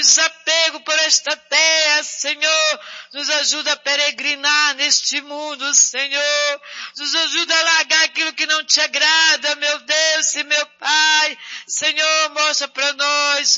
desapego por esta terra, Senhor. Nos ajuda a peregrinar neste mundo, Senhor. Nos ajuda a largar aquilo que não te agrada, meu Deus e meu Pai. Senhor, mostra para nós